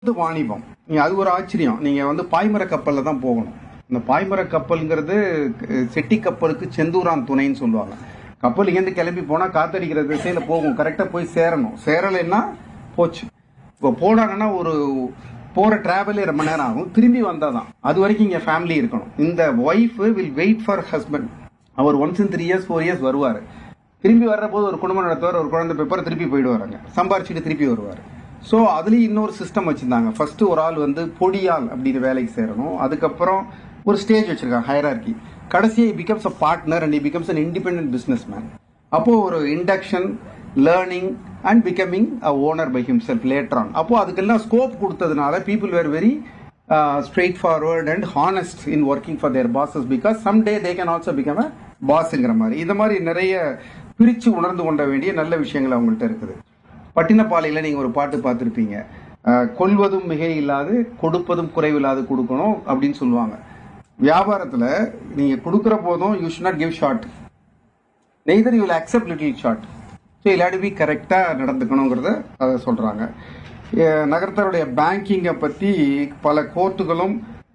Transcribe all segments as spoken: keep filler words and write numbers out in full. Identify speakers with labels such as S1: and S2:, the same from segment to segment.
S1: இது வாணிபம். நீங்க அது ஒரு ஆச்சரியம். நீங்க வந்து பாய்மர கப்பல்ல தான் போகணும். இந்த பாய்மர கப்பல்ங்கிறது செட்டி கப்பலுக்கு செந்தூரான் துணைன்னு சொல்லுவாங்க. கப்பல் இங்கேருந்து கிளம்பி போனா காத்தடிக்கிற திசையில போகும், கரெக்டா போய் சேரணும். சேரலைன்னா போச்சு. இப்போ போனாங்கன்னா ஒரு போற டிராவலே ரொம்ப நேரம் ஆகும், திரும்பி வந்தாதான். அது வரைக்கும் இங்க ஃபேமிலி இருக்கணும். இந்த wife will wait for husband. Our once in three years four years வருவாரு. திரும்பி வர்ற போது ஒரு குடும்பம் நடத்துவார், ஒரு குழந்தை பேப்பர் திருப்பி போயிடுவாருங்க, சம்பாரிச்சுட்டு திருப்பி வருவார். ஸோ அதுலேயும் இன்னொரு சிஸ்டம் வச்சிருந்தாங்க. ஃபர்ஸ்ட் ஒரு ஆள் வந்து பொடியால் அப்படின்னு வேலைக்கு சேரணும். அதுக்கப்புறம் ஒரு ஸ்டேஜ் வச்சிருக்காங்க, ஹைரார்கி. கடைசியாக becomes a partner and becomes an independent business man. அப்போ ஒரு induction, learning and becoming a owner by himself later on. அப்போ அதுக்கெல்லாம் ஸ்கோப் கொடுத்ததுனால people were very straight forward and honest in working for their bosses, because some day they can also become a பாஸ்ங்கிற மாதிரி. இந்த மாதிரி நிறைய பிரிச்சு உணர்ந்து கொண்ட வேண்டிய நல்ல விஷயங்கள் அவங்கள்ட்ட இருக்குது. பட்டினப்பாலையில நீங்க ஒரு பாட்டு பார்த்திருப்பீங்க, கொள்வதும் மிகை இல்லாது கொடுப்பதும் குறைவில்லாது கொடுக்கணும் அப்படின்னு சொல்லுவாங்க. வியாபாரத்துல நீங்க கொடுக்கிற போதும் you should not give short, neither you will accept little short. So இல்லாட்டி பி கரெக்டா நடந்துக்கணுங்கிறத அதை சொல்றாங்க. நகரத்தாருடைய பேங்கிங்கை பத்தி பல கோர்ட்டுகளும்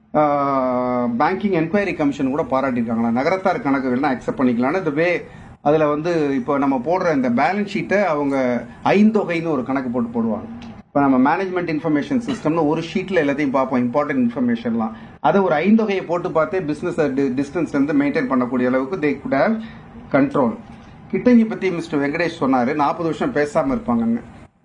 S1: பேங்கிங் என்கொயரி கமிஷன் கூட பாராட்டியிருக்காங்களா, நகரத்தார் கணக்குகள்னா அக்செப்ட் பண்ணிக்கலாம்னு. இந்த வே அதில் வந்து இப்போ நம்ம போடுற இந்த பேலன்ஸ் ஷீட்டை அவங்க ஐந்தொகைன்னு ஒரு கணக்கு போட்டு போடுவாங்க. இப்போ நம்ம மேனேஜ்மெண்ட் இன்ஃபர்மேஷன் சிஸ்டம்னு ஒரு ஷீட்டில் எல்லாத்தையும் பார்ப்போம், இம்பார்ட்டன்ட் இன்ஃபர்மேஷன்லாம். அதை ஒரு ஐந்தொகையை போட்டு பார்த்தே பிஸ்னஸ் டிஸ்டன்ஸ் வந்து மெயின்டைன் பண்ணக்கூடிய அளவுக்கு தே குட் ஹேவ் கண்ட்ரோல். கிட்டங்கி பற்றி மிஸ்டர் வெங்கடேஷ் சொன்னார், நாற்பது வருஷம் பேசாமல் இருப்பாங்கன்னு.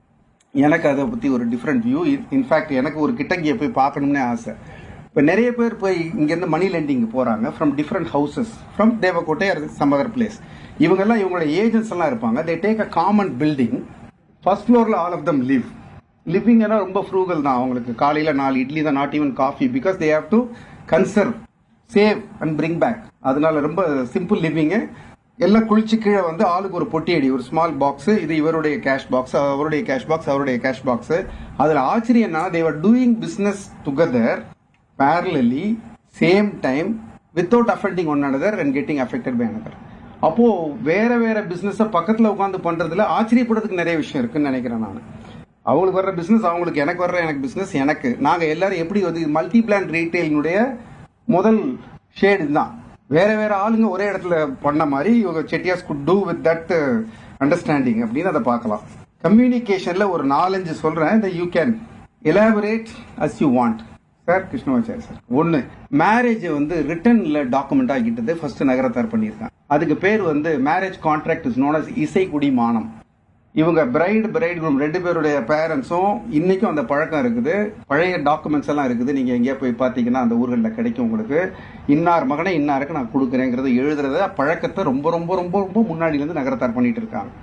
S1: எனக்கு அதை பற்றி ஒரு டிஃப்ரெண்ட் வியூ. இன்ஃபேக்ட் எனக்கு ஒரு கிட்டங்கியை போய் பார்க்கணும்னே ஆசை. இப்போ நிறைய பேர் போய் இங்கேருந்து மணி லெண்டிங் போகிறாங்க from different houses, from Devakottai R some other place. இவங்கெல்லாம் இவங்களோட ஏஜென்ட்ஸ் எல்லாம் இருப்பாங்க. They take a common building, first ஃப்ளோரில் all of them live. Living எல்லாம் ரொம்ப ஃப்ரூகல் தான் அவங்களுக்கு. காலையில் நாலு இட்லி தான், not even coffee, because they have to conserve, save and bring back. அதனால ரொம்ப சிம்பிள் லிவிங்கு. எல்லாம் குளிச்சு கீழே வந்து ஆளுக்கு ஒரு பொட்டி அடி, ஒரு ஸ்மால் பாக்ஸ். இது இவருடைய கேஷ் பாக்ஸ், அவருடைய கேஷ் பாக்ஸ், அவருடைய கேஷ் பாக்ஸ். அதில் ஆச்சரியம் என்ன, தே வர் doing business together parallelly, same time, without offending one another and getting affected by another. அப்போ வேற வேற பிசினஸ் பக்கத்துல உட்காந்து பண்றதுல ஆச்சரியப்படுறதுக்கு நிறைய விஷயம் இருக்குன்னு நினைக்கிறேன் நான். அவங்களுக்கு வர்ற பிசினஸ் அவங்களுக்கு, எனக்கு வர்ற எனக்கு பிசினஸ் எனக்கு. நாங்க எல்லாரும் எப்படி வந்து மல்டி பிளான் ரீட்டைலினுடைய முதல் ஷேடு தான். வேற வேற ஆளுங்க ஒரே இடத்துல பண்ண மாதிரி இவங்க செட்டியாஸ் good do with that understanding அப்படின்னு அதை பார்க்கலாம். கம்யூனிகேஷன்ல ஒரு நாலஞ்சு சொல்றேன், இந்த you can elaborate as you want. Sir Krishnamachari sir, ஒன்னு மேரேஜ் வந்து ரிட்டன்ல டாக்குமெண்ட் ஆகிட்டது ஃபர்ஸ்ட் நகரத்தார் பண்ணியிருக்காங்க. அதுக்கு பேர் வந்து marriage contract is known as இசைக்குடி மானம். இவங்க பிரைட் பிரைட் குரூம் ரெண்டு பேருடைய பேரண்ட்ஸும் இன்னைக்கும் அந்த பழக்கம் இருக்குது. பழைய டாக்குமெண்ட்ஸ் எல்லாம் இருக்குது. நீங்க எங்கேயா போய் பார்த்தீங்கன்னா அந்த ஊர்களில் கிடைக்கும் உங்களுக்கு. இன்னார் மகனை இன்னாருக்கு நான் கொடுக்குறேங்கிறத எழுதுறத பழக்கத்தை ரொம்ப ரொம்ப ரொம்ப ரொம்ப முன்னாடில இருந்து நகரத்தார் பண்ணிட்டு இருக்காங்க.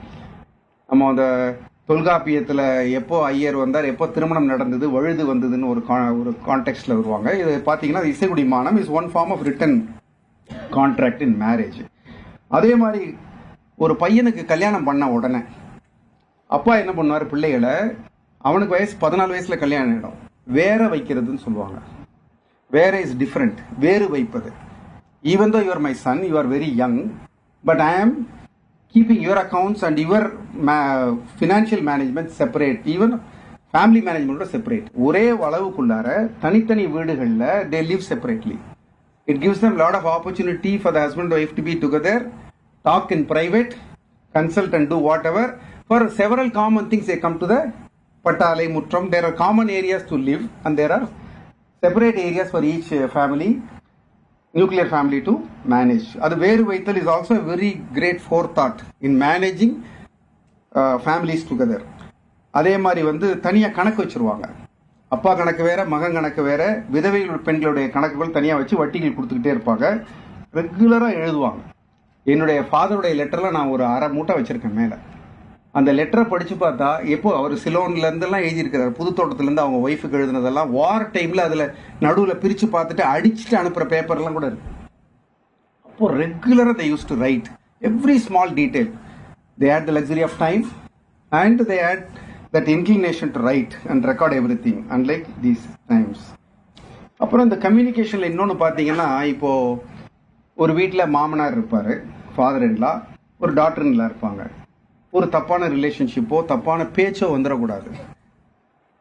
S1: நம்ம அந்த தொல்காப்பியத்தில் எப்போ ஐயர் வந்தார், எப்போ திருமணம் நடந்தது, வழுது வந்ததுன்னு ஒரு ஒரு கான்டெக்ட்ல வருவாங்க. இது பார்த்தீங்கன்னா இசைக்குடி மானம் is one form of return contract in marriage. அதே மாதிரி ஒரு பையனுக்கு கல்யாணம் பண்ண உடனே அப்பா என்ன பண்ணுவார், பிள்ளைகளை அவனுக்கு வயசு பதினாலு வயசுல கல்யாணம் ஆகிடும், வேற வைக்கிறதுன்னு சொல்லுவாங்க. வேற இஸ் டிஃப்ரெண்ட், வேறு வைப்பது. Even though you are my son, you are very young, but I ஆம் keeping your accounts and your ma- financial management separate, even family management separate. ஒரே அளவுக்குள்ளார தனித்தனி வீடுகளில் they live separately. It gives them a lot of opportunity for the husband and wife to be together, talk in private, consult and do whatever. For several common things they come to the Pattalai Muttram. There are common areas to live and there are separate areas for each family, nuclear family to manage. அது வேறு வைத்தல் is also a very great forethought in managing uh, families together. அதே மாதிரி வந்து தனியா கணக்கு வச்சிருவாங்க. அப்பா கணக்கு வேற, மகன் கணக்கு வேற, விதவை பெண்களுடைய கணக்குகள் தனியா வச்சு வட்டிகள் கொடுத்துக்கிட்டே இருப்பாங்க. ரெகுலரா எழுதுவாங்க. என்னுடைய ஃபாதருடைய லெட்டர்ல நான் ஒரு அரை மூட்டை வச்சிருக்கேன் மேல. அந்த லெட்டரை படிச்சு பார்த்தா எப்போ அவர் சிலோன்ல இருந்தெல்லாம் எழுதியிருக்கிறார், புது தோட்டத்துல இருந்து அவங்க ஒய்ஃபுக்கு எழுதுனதெல்லாம் வார் டைம்ல அதுல நடுவுல பிரிச்சு பார்த்துட்டு அடிச்சுட்டு அனுப்புற பேப்பர் எல்லாம் கூட இருக்கு. அப்போ ரெகுலரா they used to write every small detail. They had the luxury of time and they had that inclination to write and record everything, unlike these times. அப்புறம் இந்த கம்யூனிகேஷன்ல இன்னொன்னு பாத்தீங்கன்னா, இப்போ ஒரு வீட்டுல மாமனார் இருப்பாரு, ஃபாதர் இன்லா, ஒரு டாட்டர் இன்லா இருப்பாங்க. ஒரு தப்பான ரிலேஷன்ஷிப்போ தப்பான பேச்சோ வந்துடக்கூடாது.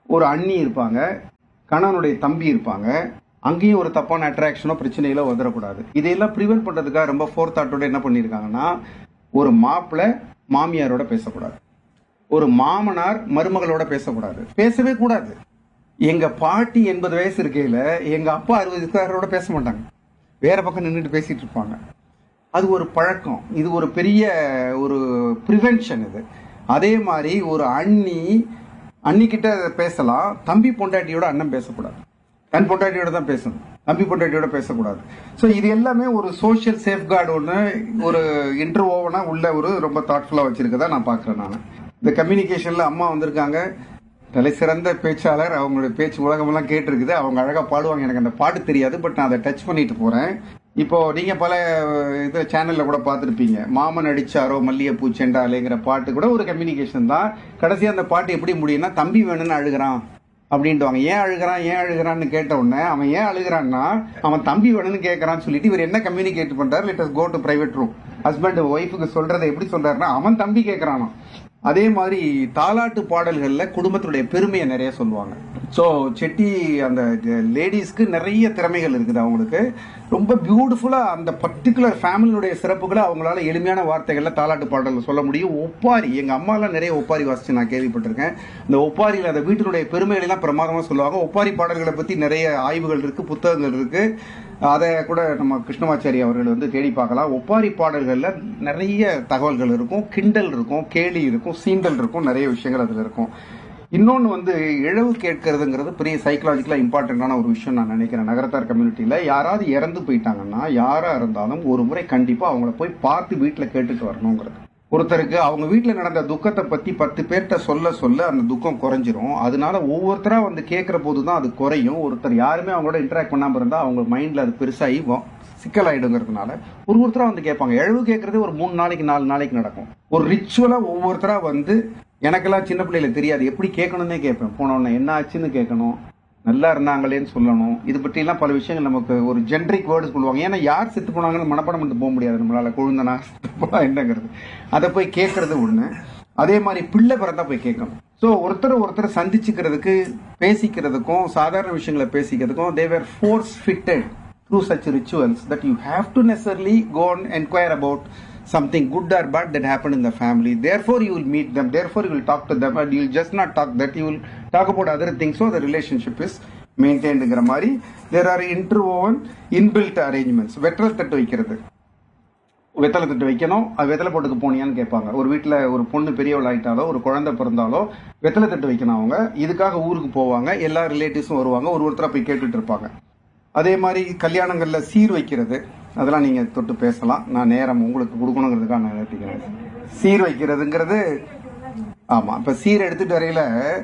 S1: ஒரு அண்ணி இருப்பாங்க, கணவனுடைய தம்பி இருப்பாங்க, அங்கேயும் ஒரு தப்பான அட்ராக்ஷனோ பிரச்சனைகளோ வந்துடக்கூடாது. இதையெல்லாம் ப்ரிவென்ட் பண்றதுக்காக ரொம்ப ஃபோர்த் தாட்டோட என்ன பண்ணிருக்காங்கன்னா, ஒரு மாப்பிள்ளை மாமியாரோட பேசக்கூடாது, ஒரு மாமனார் மருமகளோட பேசக்கூடாது, பேசவே கூடாது. எங்க பாட்டி எண்பது வயசு இருக்கையில எங்க அப்பா அறுபது வயசுக்காரோட பேச மாட்டாங்க, வேற பக்கம் நின்றுட்டு பேசிட்டு இருப்பாங்க. அது ஒரு பழக்கம், இது ஒரு பெரிய ஒரு ப்ரிவென்ஷன் இது. அதே மாதிரி ஒரு அண்ணி அண்ணிக்கிட்ட பேசலாம், தம்பி பொண்டாட்டியோட அண்ணன் பேசக்கூடாது, தன் பொண்டாட்டியோட தான் பேசணும், தம்பி பொண்டாட்டியோட பேசக்கூடாது. ஸோ இது எல்லாமே ஒரு சோஷியல் சேஃப்கார்டு ஒன்று ஒரு இன்டர்வோவனா உள்ள ஒரு ரொம்ப தாட்ஃபுல்லாக வச்சிருக்கதா நான் பார்க்குறேன். நான் இந்த கம்யூனிகேஷன்ல அம்மா வந்திருக்காங்க, தலை சிறந்த பேச்சாளர், அவங்களுடைய பேச்சு உலகமெல்லாம் கேட்டிருக்குது, அவங்க அழகா பாடுவாங்க. எனக்கு அந்த பாட்டு தெரியாது, பட் நான் அதை டச் பண்ணிட்டு போறேன். இப்போ நீங்க பல இது சேனல்ல கூட பார்த்துருப்பீங்க, மாமன் அடிச்சாரோ மல்லிகைப்பூ செண்டாலேங்கிற பாட்டு கூட ஒரு கம்யூனிகேஷன் தான். கடைசியா அந்த பாட்டு எப்படி முடியும்னா, தம்பி வேணும்னு அழுகிறான் அப்படின்ட்டுவாங்க. ஏன் அழுகிறான் ஏன் அழுகிறான்னு கேட்ட உடனே அவன் ஏன் அழுகிறான்னா அவன் தம்பி வேணும்னு கேட்கறான்னு சொல்லிட்டு இவர் என்ன கம்யூனிகேட் பண்றாரு, let us go to private room. Husband ஒய்ஃபுக்கு சொல்றதை எப்படி சொல்றாருன்னா, அவன் தம்பி கேட்கறானோ. அதே மாதிரி தாலாட்டு பாடல்கள்ல குடும்பத்துடைய பெருமையை நிறைய சொல்லுவாங்க. ஸோ செட்டி அந்த லேடிஸ்க்கு நிறைய திறமைகள் இருக்குது, அவங்களுக்கு ரொம்ப பியூட்டிஃபுல்லா அந்த பர்டிகுலர் ஃபேமிலியுடைய சிறப்புகளை அவங்களால எளிமையான வார்த்தைகள்ல தாலாட்டு பாடல்கள் சொல்ல முடியும். ஒப்பாரி, எங்க அம்மா எல்லாம் நிறைய ஒப்பாரி வாசிச்சு நான் கேள்விப்பட்டிருக்கேன். இந்த ஒப்பாரியில அந்த வீட்டினுடைய பெருமைகள் எல்லாம் பிரமாதமா சொல்லுவாங்க. ஒப்பாரி பாடல்களை பத்தி நிறைய ஆய்வுகள் இருக்கு, புத்தகங்கள் இருக்கு. அதை கூட நம்ம கிருஷ்ணமாச்சாரி அவர்கள் வந்து தேடி பார்க்கலாம். ஒப்பாரி பாடல்கள்ல நிறைய தகவல்கள் இருக்கும், கிண்டல் இருக்கும், கேலி இருக்கும், சீண்டல் இருக்கும், நிறைய விஷயங்கள் அதுல இருக்கும். இன்னொன்னு வந்து இழவு கேட்கறதுங்கிறது பெரிய சைக்கலாஜிக்கலா இம்பார்ட்டன்டான ஒரு விஷயம் நான் நினைக்கிறேன். நகரத்தார் கம்யூனிட்டியில யாராவது இறந்து போயிட்டாங்கன்னா யாரா இருந்தாலும் ஒரு முறை கண்டிப்பா அவங்கள போய் பார்த்து வீட்டுல கேட்டுட்டு வரணுங்கிறது. ஒருத்தருக்கு அவங்க வீட்டுல நடந்த துக்கத்தை பத்தி பத்து பேர்கிட்ட சொல்ல சொல்ல அந்த துக்கம் குறைஞ்சிரும். அதனால ஒவ்வொருத்தரா வந்து கேட்கிற போதுதான் அது குறையும். ஒருத்தர் யாருமே அவங்களோட இன்டராக்ட் பண்ணாம இருந்தா அவங்க மைண்ட்ல அது பெருசாகி சிக்கலாயிடுங்கிறதுனால ஒரு ஒருத்தரா வந்து கேட்பாங்க. இழவு கேட்கறது ஒரு மூணு நாளைக்கு நாலு நாளைக்கு நடக்கும். ஒரு ரிச்சுவலா ஒவ்வொருத்தரா வந்து, எனக்கெல்லாம் சின்ன பிள்ளையில தெரியாது, எப்படி கேட்கணும்னே கேட்பேன். போனோன்னு என்ன ஆச்சுன்னு கேட்கணும், நல்லா இருந்தாங்களேன்னு சொல்லணும். இது பற்றி எல்லாம் பல விஷயங்கள் நமக்கு ஒரு ஜென்ரிக் வேர்டு சொல்லுவாங்க. ஏன்னா யார் செத்து போனாங்கன்னு மனப்படம் பண்ணி போக முடியாது நம்மளால, கொழுந்தனா செத்து போனா என்னங்கிறது. அதை போய் கேட்கறது ஒண்ணு. அதே மாதிரி பிள்ளை பிறந்தா போய் கேட்கணும். ஸோ ஒருத்தர் ஒருத்தர் சந்திச்சுக்கிறதுக்கு பேசிக்கிறதுக்கும் சாதாரண விஷயங்களை பேசிக்கிறதுக்கும் they were force fitted through such rituals that you have to necessarily go and inquire about something good or bad that happened in the family. Therefore you will meet them, therefore you will talk to them, and you will just not talk that, you will talk about other things, so the relationship is maintained ங்கிற மாதிரி there are interwoven inbuilt arrangements. வெத்தலை தட்டு வைக்கிறது, வெத்தலை தட்டு வைக்கணும், அது வெத்தலை போட்டுக்கு போனியான்னு கேட்பாங்க. ஒரு வீட்டுல ஒரு பொண்ணு பெரியவள் ஆயிட்டாலோ ஒரு குழந்தை பிறந்தாலோ வெத்தலை தட்டு வைக்கணும். அவங்க இதுக்காக ஊருக்கு போவாங்க, எல்லா ரிலேட்டிவ்ஸும் வருவாங்க, ஒரு ஒருத்தரா போய் கேட்டுட்டு இருப்பாங்க. அதே மாதிரி கல்யாணங்கள்ல சீர் வைக்கிறது, அதெல்லாம் நீங்க தொட்டு பேசலாம், நான் நேரம் உங்களுக்கு கொடுக்கணுங்கிறதுக்காக நான் நிறுத்திக்கிறேன். சீர் வைக்கிறதுங்கிறது, ஆமா, இப்ப சீர் எடுத்துட்டு வரையில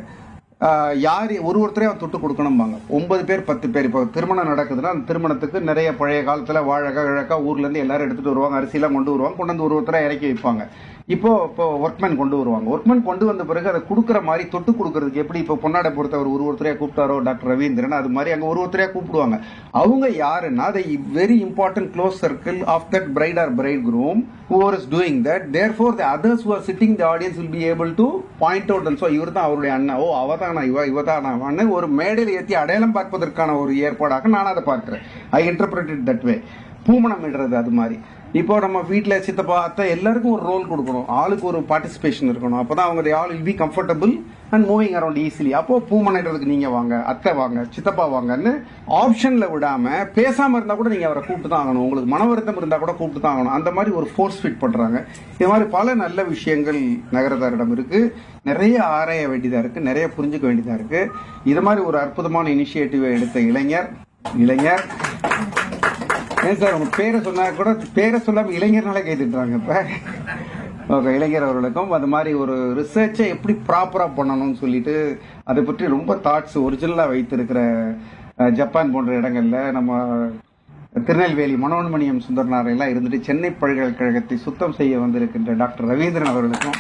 S1: யாரு ஒரு ஒருத்தரே தொட்டு கொடுக்கணும்பாங்க. ஒன்பது பேர் பத்து பேர். இப்போ திருமணம் நடக்குதுன்னா அந்த திருமணத்துக்கு நிறைய பழைய காலத்துல வாழக்கா இழக்கா ஊர்ல இருந்து எல்லாரும் எடுத்துட்டு வருவாங்க, அரிசியெல்லாம் கொண்டு வருவாங்க, கொண்டு வந்து ஒரு ஒருத்தரா இறக்கி வைப்பாங்க. இப்போ இப்போ ஒர்க்மேன் கொண்டு வருவாங்க. ஒர்க்மேன் கொண்டு வந்த பிறகு அதை கொடுக்குற மாதிரி தொட்டு கொடுக்கறதுக்கு எப்படி இப்போ பொன்னாடை பொறுத்தவர் ஒரு ஒருத்தரையா கூப்பிட்டாரோ டாக்டர் ரவீந்திரன், அது மாதிரி அங்க ஒரு ஒருத்தரையா கூப்பிடுவாங்க. அவங்க யாருன்னா அதை very important close circle of that bright R bright groom whoever is doing that. Therefore the others who are sitting in the audience will be able to point out and so இவர் தான் அவருடைய அண்ணா, ஓ அவதானா இவ இவதானான்னு ஒரு மேடையில் ஏற்றி அடையாளம் பார்ப்பதற்கான ஒரு ஏற்பாடாக நான் அதை பார்க்கிறேன். ஐ இன்டர்பிரேட்டட் தட் வே. பூமணம் இடுறது அது மாதிரி. இப்போ நம்ம வீட்டுல சித்தப்பா அத்தை எல்லாருக்கும் ஒரு ரோல் கொடுக்கணும், ஆளுக்கு ஒரு பார்ட்டிசிபேஷன் இருக்கணும். அப்பதான் அவங்க all will be comfortable and moving around easily. அப்போ பூமணிடுறதுக்கு நீங்க வாங்க, அத்தை வாங்க, சித்தப்பா வாங்கன்னு ஆப்ஷன்ல விடாம, பேசாம இருந்தா கூட நீங்க அவரை கூப்பிட்டு தான் ஆகணும், உங்களுக்கு மன வருத்தம் இருந்தா கூட கூப்பிட்டு தான் ஆகணும். அந்த மாதிரி ஒரு ஃபோர்ஸ் ஃபிட் பண்றாங்க. இது மாதிரி பல நல்ல விஷயங்கள் நகரத்தாரிடம் இருக்கு, நிறைய ஆராய வேண்டியதா இருக்கு, நிறைய புரிஞ்சுக்க வேண்டியதா இருக்கு. இது மாதிரி ஒரு அற்புதமான இனிஷியேட்டிவ் எடுத்த இளைஞர் இளைஞர் ஏன் சார் உங்க பேரை சொன்னா கூட பேரை சொல்லாம இளைஞர்னால கேட்டுறாங்க. இப்ப ஓகே, இளைஞர் அவர்களுக்கும் அது மாதிரி ஒரு ரிசர்ச்சை எப்படி ப்ராப்பரா பண்ணணும்னு சொல்லிட்டு அதை பற்றி ரொம்ப தாட்ஸ் ஒரிஜினலா வைத்திருக்கிற ஜப்பான் போன்ற இடங்கள்ல நம்ம திருநெல்வேலி மனோன்மணியம் சுந்தரனார் எல்லாம் இருந்துட்டு சென்னை பல்கலைக்கழகத்தை சுத்தம் செய்ய வந்திருக்கின்ற டாக்டர் ரவீந்திரன் அவர்களுக்கும்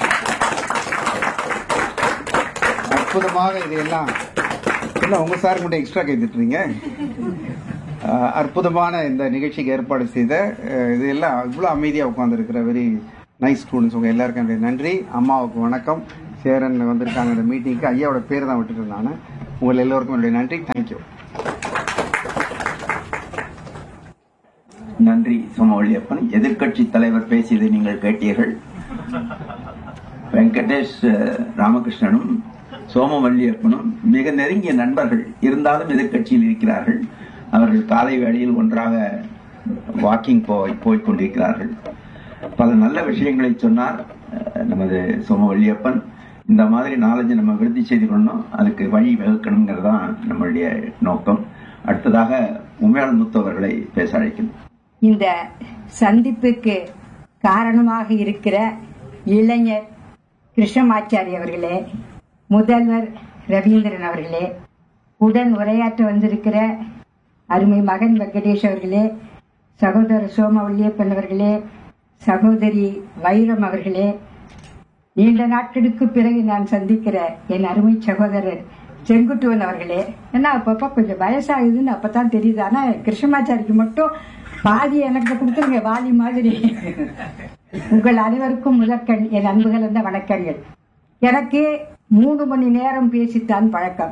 S1: அற்புதமாக இதையெல்லாம் என்ன உங்க சார் கூட எக்ஸ்ட்ரா கைத்துட்டுறீங்க. அற்புதமான இந்த நிகழ்ச்சிக்கு ஏற்பாடு செய்த இது எல்லாம் இவ்வளவு அமைதியா உட்கார்ந்து இருக்கிற வெரி நைஸ் ஸ்டூடெண்ட்ஸ் உங்க எல்லாருக்கும் நன்றி. அம்மாவுக்கு வணக்கம். சேரன் வந்திருக்காங்க இந்த மீட்டிங்க்கு. ஐயாவோட பேர் தான் விட்டுட்டு இருந்தாங்க. உங்கள் எல்லோருக்கும் என்னுடைய நன்றி. தேங்க்யூ.
S2: நன்றி சோமவள்ளியப்பன். எதிர்கட்சி தலைவர் பேசியதை நீங்கள் கேட்டீர்கள். வெங்கடேஷ் ராமகிருஷ்ணனும் சோமவள்ளியப்பனும் மிக நெருங்கிய நண்பர்கள், இருந்தாலும் எதிர்கட்சியில் இருக்கிறார்கள். அவர்கள் காலை வேளையில் ஒன்றாக வாக்கிங் போய் போய்கொண்டிருக்கிறார்கள். பல நல்ல விஷயங்களை சொன்னார் நமது சோமவள்ளியப்பன். இந்த மாதிரி நாலேஜ் நம்ம விருத்தி செய்து கொள்ளணும், அதுக்கு வழி வகுக்கணுங்கிறது தான் நம்மளுடைய நோக்கம். அடுத்ததாக உமையாள் முத்து அவர்களை பேச அழைக்கணும்.
S3: இந்த சந்திப்புக்கு காரணமாக இருக்கிற இளைஞர் கிருஷ்ணமாச்சாரி அவர்களே, முதல்வர் ரவீந்திரன் அவர்களே, உடன் உரையாற்ற வந்திருக்கிற அருமை மகன் வெங்கடேஷ் அவர்களே, சகோதரர் சோமவள்ளியப்பன் அவர்களே, சகோதரி வைரம் அவர்களே, நீண்ட நாட்களுக்கு பிறகு நான் சந்திக்கிற என் அருமை சகோதரர் செங்குட்டுவன் அவர்களே. ஏன்னா அப்பப்ப கொஞ்சம் வயசாகுதுன்னு அப்பதான் தெரியுது. ஆனா கிருஷ்ணமாச்சாரிக்கு மட்டும் பாதி எனக்கு கொடுத்துருங்க, வாலி மாதிரி. உங்கள் அனைவருக்கும் முதற்கண் என் அன்புகள் இருந்த வணக்கங்கள். எனக்கு மூணு மணி நேரம் பேசித்தான் பழக்கம்.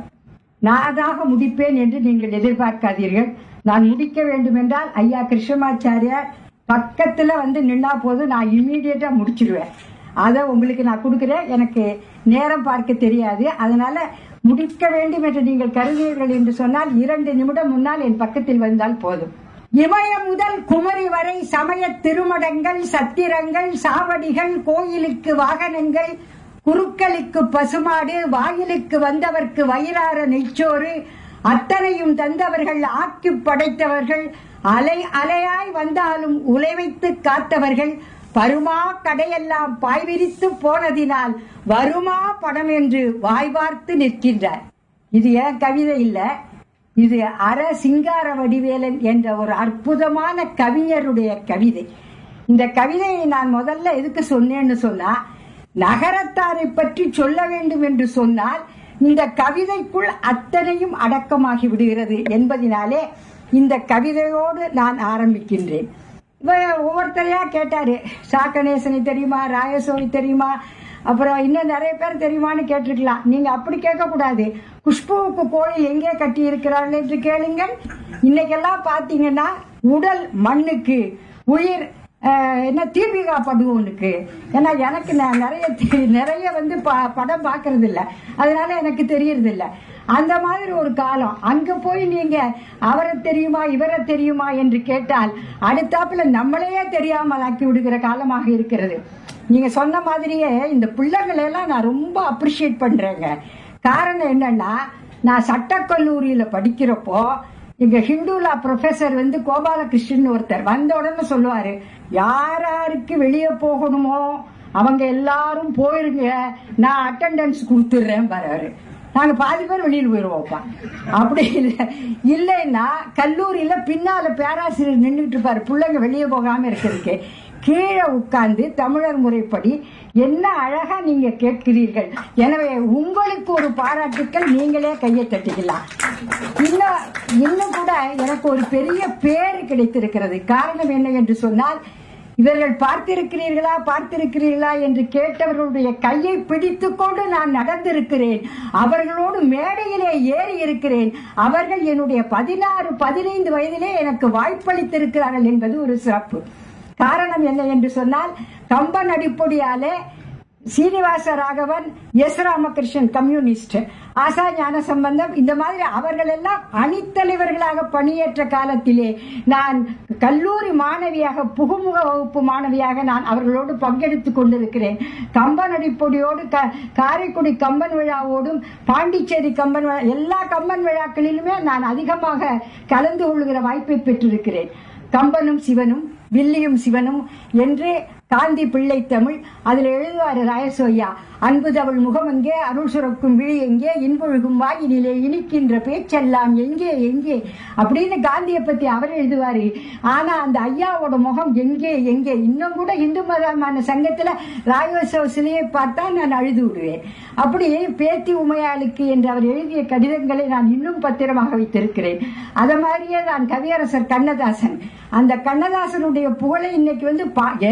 S3: நானாக முடிப்பேன் என்று நீங்கள் எதிர்பார்க்காதீர்கள். நான் முடிக்க வேண்டும் என்றால் ஐயா கிருஷ்ணமாச்சாரியார் பக்கத்துல வந்து நின்னா போதும், நான் இம்மீடியட்டா முடிச்சிருவேன். அதை உங்களுக்கு நான் கொடுக்கிறேன். எனக்கு நேரம் பார்க்க தெரியாது. அதனால முடிக்க வேண்டும் என்று நீங்கள் கருதுவீர்கள் என்று சொன்னால் இரண்டு நிமிடம் முன்னால் என் பக்கத்தில் வந்தால் போதும். இமயம் முதல் குமரி வரை சமய திருமடங்கள், சத்திரங்கள், சாவடிகள், கோயிலுக்கு வாகனங்கள், குருக்களுக்கு பசுமாடு, வாயிலுக்கு வந்தவர்க்கு வயிறார நெய்ச்சோறு, அத்தனையும் தந்தவர்கள், ஆக்கி படைத்தவர்கள், அலை அலையாய் வந்தாலும் உலை வைத்து காத்தவர்கள், பருமா கடையெல்லாம் பாய்விரித்து போனதினால் வருமா படம் என்று வாய் பார்த்து நிற்கின்றார். இது ஏன் கவிதை இல்ல, இது அர சிங்கார வடிவேலன் என்ற ஒரு அற்புதமான கவிஞருடைய கவிதை. இந்த கவிதையை நான் முதல்ல எதுக்கு சொன்னேன்னு சொன்னா, நகரத்தாரை பற்றி சொல்ல வேண்டும் என்று சொன்னால் இந்த கவிதைக்குள் அத்தனையும் அடக்கமாகி விடுகிறது என்பதனாலே இந்த கவிதையோடு நான் ஆரம்பிக்கின்றேன். ஒவ்வொருத்தரையா கேட்டாரு, சா கணேசனை தெரியுமா, ராயசோனி தெரியுமா, அப்புறம் இன்னும் நிறைய பேர் தெரியுமான்னு கேட்டிருக்கலாம். நீங்க அப்படி கேட்க கூடாது. குஷ்புவுக்கு கோயில் எங்கே கட்டி இருக்கிறார்கள் என்று கேளுங்கள். இன்னைக்கெல்லாம் பாத்தீங்கன்னா உடல் மண்ணுக்கு, உயிர் என்ன தீபிகா படுவோனுக்கு. ஏன்னா எனக்கு நிறைய நிறைய வந்து படம் பாக்குறது இல்ல, அதனால எனக்கு தெரியறது இல்ல. அந்த மாதிரி ஒரு காலம். அங்க போய் நீங்க அவரை தெரியுமா இவரை தெரியுமா என்று கேட்டால் அடுத்தாப்புல நம்மளையே தெரியாமல் ஆக்கி விடுகிற காலமாக இருக்கிறது. நீங்க சொன்ன மாதிரியே இந்த பிள்ளைகளை எல்லாம் நான் ரொம்ப அப்ரிஷியேட் பண்றேங்க. காரணம் என்னன்னா, நான் சட்டக்கல்லூரியில படிக்கிறப்போ எங்க ஹிந்துலா ப்ரொஃபசர் வந்து கோபாலகிருஷ்ணன் ஒருத்தர் வந்த உடனே சொல்லுவாரு, யாராருக்கு வெளியே போகணுமோ அவங்க எல்லாரும் போயிருங்க, நான் அட்டெண்டன்ஸ் கொடுத்துடுறேன் பாரு. நாங்க பாதி பேர் வெளியில் போயிருவோம்ப்பா. அப்படி இல்லை இல்லைன்னா கல்லூரியில பின்னால பேராசிரியர் நின்றுட்டு இருப்பாரு, பிள்ளைங்க வெளியே போகாம இருக்கிறதுக்கு. கீழே உட்கார்ந்து தமிழர் முறைப்படி என்ன அழகா நீங்க கேட்கிறீர்கள். எனவே உங்களுக்கு ஒரு பாராட்டுக்கள், நீங்களே கையை தட்டிக்கலாம். இன்னும் இன்னும் கூட எனக்கு ஒரு பெரிய பேரு கிடைத்திருக்கிறது. காரணம் என்ன என்று சொன்னால், இவர்கள் பார்த்திருக்கிறீர்களா பார்த்திருக்கிறீர்களா என்று கேட்டவர்களுடைய கையை பிடித்துக் கொண்டு நான் நடந்திருக்கிறேன். அவர்களோடு மேடையிலே ஏறி இருக்கிறேன். அவர்கள் என்னுடைய பதினாறு பதினைந்து வயதிலே எனக்கு வாய்ப்பளித்திருக்கிறார்கள் என்பது ஒரு சிறப்பு. காரணம் என்ன என்று சொன்னால், கம்பன் அடிப்பொடியாலே சீனிவாச ராகவன், எஸ் ராமகிருஷ்ணன் கம்யூனிஸ்ட், ஆசா ஞான சம்பந்தம், இந்த மாதிரி அவர்கள் எல்லாம் அணித்தலைவர்களாக பணியேற்ற காலத்திலே நான் கல்லூரி மாணவியாக, புகுமுக வகுப்பு மாணவியாக நான் அவர்களோடு பங்கெடுத்துக் கொண்டிருக்கிறேன். கம்பன் அடிப்பொடியோடு காரைக்குடி கம்பன் விழாவோடும் பாண்டிச்சேரி கம்பன் விழா, எல்லா கம்பன் விழாக்களிலுமே நான் அதிகமாக கலந்து கொள்கிற வாய்ப்பை பெற்றிருக்கிறேன். கம்பனும் சிவனும், வில்லியும் சிவனும் என்று காந்தி பிள்ளை தமிழ், அதுல எழுதுவாரு ராயசோயா, அன்பு தமிழ் முகம் எங்கே, அருள் சுரக்கும் விழி எங்கே, இன்பொழுகும் வாயினிலே இனிக்கின்ற பேச்செல்லாம் எங்கே எங்கே அப்படின்னு காந்தியை பத்தி அவர் எழுதுவாரு. ஆனா அந்த ஐயாவோட முகம் எங்கே எங்கே. இன்னும் கூட இந்து மதமான சங்கத்துல ராயசோ சிலையை பார்த்தா நான் அழுது விடுவேன். அப்படி பேத்தி உமையாளுக்கு என்று அவர் எழுதிய கடிதங்களை நான் இன்னும் பத்திரமாக வைத்திருக்கிறேன். அத மாதிரியே தான் கவியரசர் கண்ணதாசன், அந்த கண்ணதாசனுடைய புகழை இன்னைக்கு வந்து ஏதாவது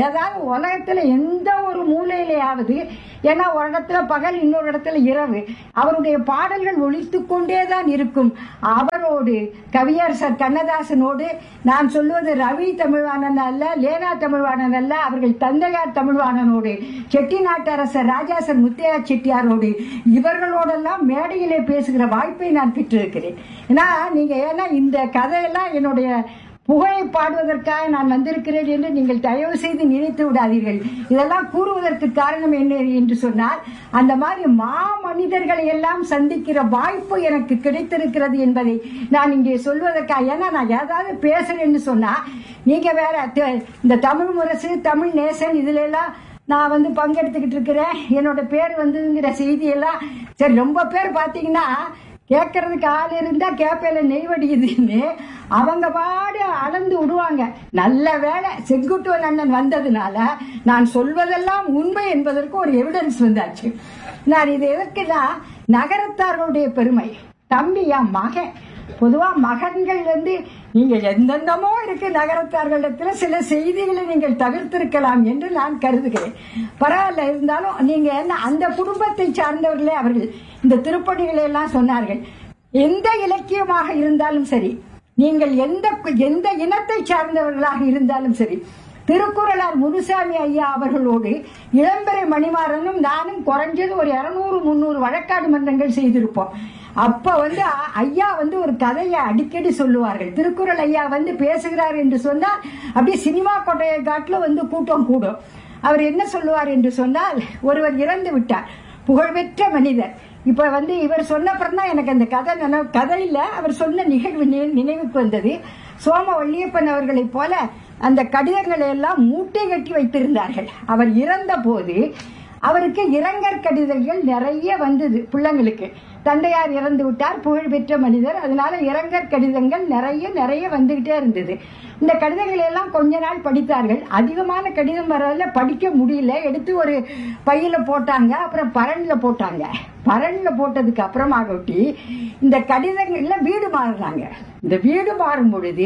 S3: உலகத்துல எந்த ஒரு மூலையிலேயாவது, ஏன்னா ஒரு இடத்துல பகல், இன்னொரு இடத்துல இரவு, அவருடைய பாடல்கள் ஒலித்துக் கொண்டேதான் இருக்கும். அவரோடு கவியரசர் கண்ணதாசனோடு நான் சொல்வது ரவி தமிழ்வாணன் அல்ல, லேனா தமிழ்வாணன் அல்ல, அவர்கள் தந்தையார் தமிழ்வாணனோடு, செட்டிநாட்டரசர் ராஜாசர் முத்தையா செட்டியாரோடு, இவர்களோடெல்லாம் மேடையிலே பேசுகிற வாய்ப்பை நான் பெற்றிருக்கிறேன். ஏன்னா நீங்க ஏன்னா இந்த கதையெல்லாம் என்னுடைய புகழை பாடுவதற்காக நான் வந்திருக்கிறேன் என்று நீங்கள் தயவு செய்து நினைத்து விடாதீர்கள். இதெல்லாம் கூறுவதற்கு காரணம் என்ன என்று சொன்னால், அந்த மாதிரி மா மனிதர்களை எல்லாம் சந்திக்கிற வாய்ப்பு எனக்கு கிடைத்திருக்கிறது என்பதை நான் இங்கே சொல்வதற்காக. ஏன்னா நான் ஏதாவது பேசுறேன்னு சொன்னா நீங்க வேற இந்த தமிழ் முரசு, தமிழ் நேசன் இதுல எல்லாம் நான் வந்து பங்கெடுத்துக்கிட்டு இருக்கிறேன், என்னோட பேர் வந்துங்கிற செய்தியெல்லாம் சரி. ரொம்ப பேர் பாத்தீங்கன்னா கேட்கறதுக்கு ஆள் இருந்தா கேப்பையில நெய்வடிக்குதுன்னு அவங்க பாடு அளந்து விடுவாங்க. நல்ல வேளை செங்குட்டுவன் அண்ணன் வந்ததுனால நான் சொல்வதெல்லாம் உண்மை என்பதற்கு ஒரு எவிடன்ஸ் வந்தாச்சு. நான் இது எதற்குன்னா, நகரத்தார்களுடைய பெருமை. தம்பி என் மகன், பொதுவா மகன்கள் வந்து நீங்க எந்தெந்தமோ இருக்கு நகரத்தார்களிடத்துல சில செய்திகளை நீங்கள் தவிர்த்திருக்கலாம் என்று நான் கருதுகிறேன். பரவாயில்ல, இருந்தாலும் நீங்க என்ன அந்த குடும்பத்தை சார்ந்தவர்களே அவர்கள் இந்த திருப்பணிகளை எல்லாம் சொன்னார்கள். எந்த இலக்கியமாக இருந்தாலும் சரி, நீங்கள் எந்த எந்த இனத்தை சார்ந்தவர்களாக இருந்தாலும் சரி, திருக்குறளார் முனுசாமி ஐயா அவர்களோடு இளம்பெறை மணிமாறனும் நானும் குறைஞ்சது ஒரு இருநூறு முன்னூறு வழக்காடு மன்றங்கள் செய்திருப்போம். அப்ப வந்து ஐயா வந்து ஒரு கதையை அடிக்கடி சொல்லுவார்கள். திருக்குறள் ஐயா வந்து பேசுகிறார் என்று சொன்னால் அப்படியே சினிமா கொட்டையை காட்டுல வந்து கூட்டம் கூடும். அவர் என்ன சொல்லுவார் என்று சொன்னால், ஒருவர் இறந்து விட்டார், புகழ்பெற்ற மனிதர். இப்ப வந்து இவர் சொன்னப்புறம் தான் எனக்கு அந்த கதை நினைவு, கதை இல்ல, அவர் சொன்ன நிகழ்வு நினைவுக்கு வந்தது. சோம வள்ளியப்பன் அவர்களை போல அந்த கடிதங்களை எல்லாம் மூட்டை கட்டி வைத்திருந்தார்கள். அவர் இறந்த போது அவருக்கு இரங்கற் கடிதங்கள் நிறைய வந்தது பிள்ளைங்களுக்கு. தந்தையார் இறந்து விட்டார், புகழ்பெற்ற மனிதர், அதனால இரங்கற் கடிதங்கள் நிறைய நிறைய வந்துகிட்டே இருந்தது. இந்த கடிதங்களை எல்லாம் கொஞ்ச நாள் படித்தார்கள். அதிகமான கடிதம் வரல, படிக்க முடியல, எடுத்து ஒரு பையில போட்டாங்க. அப்புறம் பரன்ல போட்டாங்க. பரன்ல போட்டதுக்கு அப்புறமாகட்டி இந்த கடிதங்கள்ல வீடு மாறுறாங்க. இந்த வீடு மாறும் பொழுது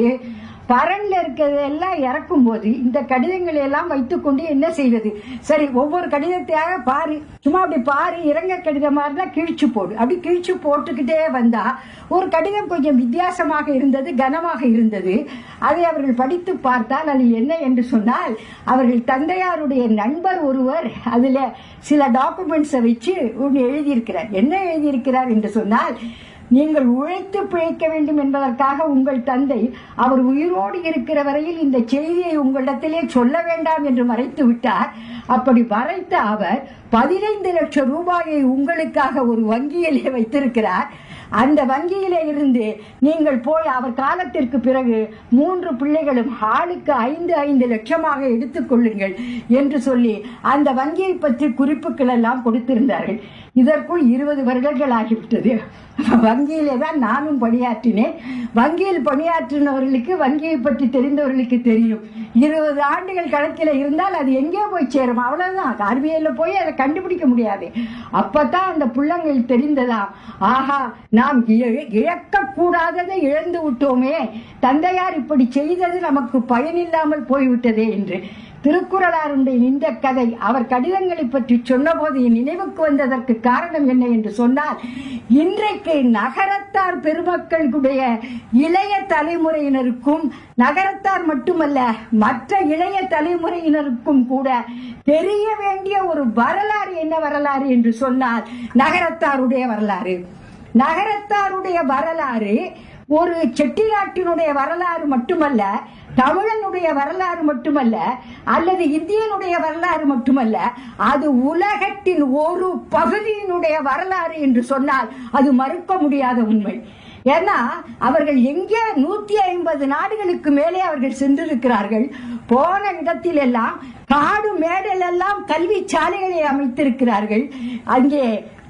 S3: பரன்ல இருக்கிறதெல்லாம் இறக்கும் போது இந்த கடிதங்களை எல்லாம் வைத்துக்கொண்டு என்ன செய்வது? சரி, ஒவ்வொரு கடிதத்தையாக பாரு, சும்மா அப்படி பாரு, இறங்க கடிதமா இருந்தா கிழிச்சு போடு. அப்படி கிழிச்சு போட்டுக்கிட்டே வந்தா ஒரு கடிதம் கொஞ்சம் வித்தியாசமாக இருந்தது, கனமாக இருந்தது. அதை அவர்கள் படித்து பார்த்தால் அதில் என்ன என்று சொன்னால், அவர்கள் தந்தையாருடைய நண்பர் ஒருவர் அதுல சில டாக்குமெண்ட்ஸை வச்சு ஒன்று எழுதியிருக்கிறார். என்ன எழுதியிருக்கிறார் என்று சொன்னால், நீங்கள் உழைத்து பிழைக்க வேண்டும் என்பதற்காக உங்கள் தந்தை அவர் உயிரோடு இருக்கிற வரையில் இந்த செய்தியை உங்களிடத்திலே சொல்ல வேண்டாம் என்று மறைத்து விட்டார். அப்படி மறைத்த அவர் பதினைந்து லட்சம் ரூபாயை உங்களுக்காக ஒரு வங்கியிலே வைத்திருக்கிறார். அந்த வங்கியிலே இருந்து நீங்கள் போய் அவர் காலத்திற்கு பிறகு மூன்று பிள்ளைகளும் ஆளுக்கு ஐந்து ஐந்து லட்சமாக எடுத்துக் கொள்ளுங்கள் என்று சொல்லி அந்த வங்கியை பற்றி குறிப்புகள் எல்லாம் கொடுத்திருந்தார்கள். இதற்குள் இருபது வருடங்கள் ஆகிவிட்டது. வங்கியிலே தான் நானும் பணியாற்றினேன். வங்கியில் பணியாற்றினவர்களுக்கு, வங்கியை பற்றி தெரிந்தவர்களுக்கு தெரியும். இருபது ஆண்டுகள் கணக்கில் இருந்தால் அது எங்கே போய் சேரும்? அவ்வளவுதான். ஆர்பிஐல போய் அதை கண்டுபிடிக்க முடியாது. அப்பதான் அந்த புள்ளங்கள் தெரிந்ததா, ஆஹா, நாம் இழக்க கூடாததை இழந்து விட்டோமே, தந்தையார் இப்படி செய்தது நமக்கு பயனில்லாமல் போய்விட்டதே என்று. திருக்குறளாருடைய இந்த கதை அவர் கடிதங்களை பற்றி சொன்னபோது என் நினைவுக்கு வந்ததற்கு காரணம் என்ன என்று சொன்னால், இன்றைக்கு நகரத்தார் பெருமக்களுடைய இளைய தலைமுறையினருக்கும், நகரத்தார் மட்டுமல்ல மற்ற இளைய தலைமுறையினருக்கும் கூட தெரிய வேண்டிய ஒரு வரலாறு என்ன வரலாறு என்று சொன்னால், நகரத்தாருடைய வரலாறு. நகரத்தாருடைய வரலாறு ஒரு செட்டிநாட்டினுடைய வரலாறு மட்டுமல்ல, தமிழனுடைய வரலாறு மட்டுமல்ல, அல்லது இந்தியனுடைய வரலாறு மட்டுமல்ல, அது உலகத்தின் ஒரு பகுதியினுடைய வரலாறு என்று சொன்னால் அது மறுக்க முடியாத உண்மை. ஏன்னா அவர்கள் எங்கே நூத்தி ஐம்பது நாடுகளுக்கு மேலே அவர்கள் சென்றிருக்கிறார்கள். போன இடத்தில் எல்லாம் காடு மேடல் எல்லாம் கல்வி சாலைகளை அமைத்திருக்கிறார்கள். அங்கே